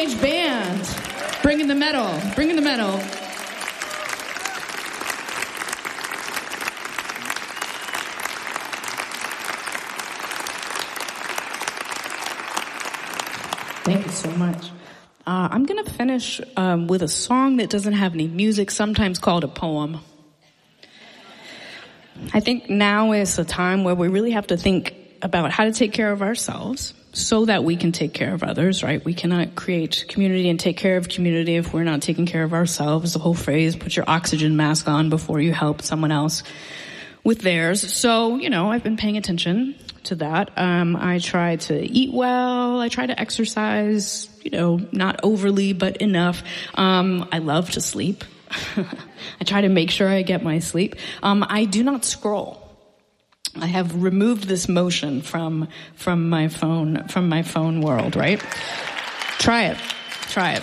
Stage Band. Bringing the metal. Bringing the metal. Thank you so much. I'm going to finish with a song that doesn't have any music, sometimes called a poem. I think now is a time where we really have to think about how to take care of ourselves so that we can take care of others, right? We cannot create community and take care of community if we're not taking care of ourselves. The whole phrase, put your oxygen mask on before you help someone else with theirs. So, I've been paying attention to that. I try to eat well. I try to exercise, not overly, but enough. I love to sleep. I try to make sure I get my sleep. I do not scroll. I have removed this motion from my phone world, right? Try it.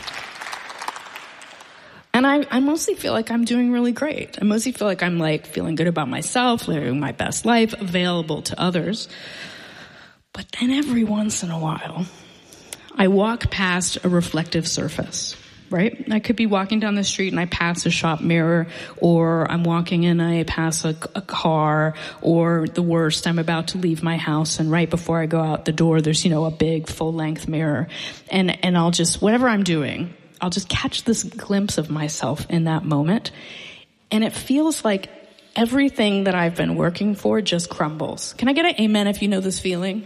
And I mostly feel like I'm doing really great. I mostly feel like I'm feeling good about myself, living my best life, available to others. But then every once in a while, I walk past a reflective surface, right? I could be walking down the street and I pass a shop mirror, or I'm walking and I pass a car, or the worst, I'm about to leave my house and right before I go out the door, there's, a big full-length mirror. And I'll just, whatever I'm doing, I'll just catch this glimpse of myself in that moment. And it feels like everything that I've been working for just crumbles. Can I get an amen if you know this feeling?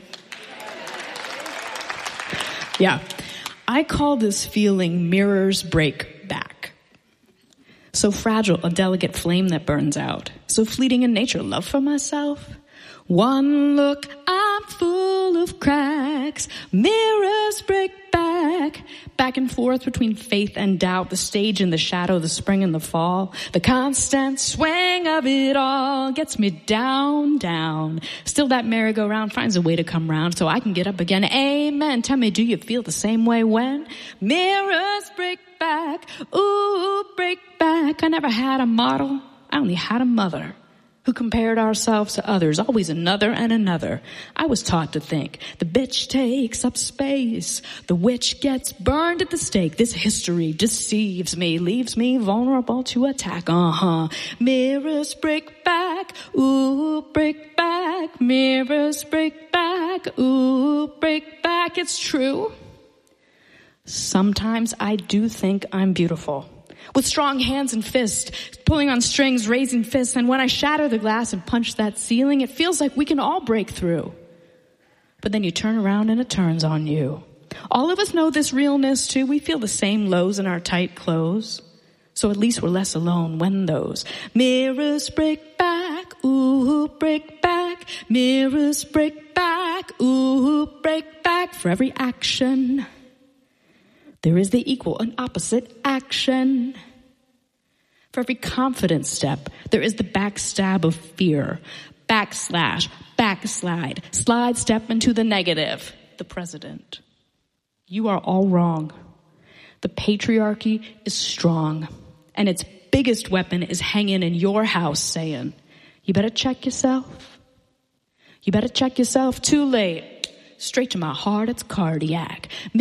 Yeah. I call this feeling mirrors break back. So fragile, a delicate flame that burns out. So fleeting in nature, love for myself. One look, I'm full of cracks. Mirrors break back. Back and forth between faith and doubt. The stage and the shadow, the spring and the fall. The constant swing of it all gets me down, down. Still that merry-go-round finds a way to come round so I can get up again. Amen. Tell me, do you feel the same way when mirrors break back? Ooh, break back. I never had a model. I only had a mother who compared ourselves to others, always another and another. I was taught to think, the bitch takes up space, the witch gets burned at the stake. This history deceives me, leaves me vulnerable to attack. Mirrors break back, ooh, break back. Mirrors break back, ooh, break back. It's true. Sometimes I do think I'm beautiful. With strong hands and fists, pulling on strings, raising fists. And when I shatter the glass and punch that ceiling, it feels like we can all break through. But then you turn around and it turns on you. All of us know this realness too. We feel the same lows in our tight clothes. So at least we're less alone when those mirrors break back, ooh, break back. Mirrors break back, ooh, break back. For every action, there is the equal and opposite action. For every confident step, there is the backstab of fear. Backslash, backslide, slide step into the negative. The president. You are all wrong. The patriarchy is strong. And its biggest weapon is hanging in your house saying, you better check yourself. You better check yourself. Too late. Straight to my heart, it's cardiac.